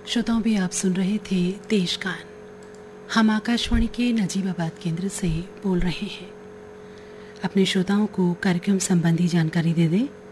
श्रोताओं भी आप सुन रहे थे देशगान। हम आकाशवाणी के नजीबाबाद केंद्र से बोल रहे हैं। अपने श्रोताओं को कार्यक्रम संबंधी जानकारी दे दें।